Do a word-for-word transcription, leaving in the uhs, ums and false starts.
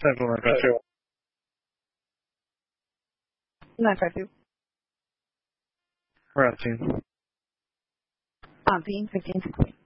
Central nine five two. nine five two. We're on scene. On scene, fifteen sixteen.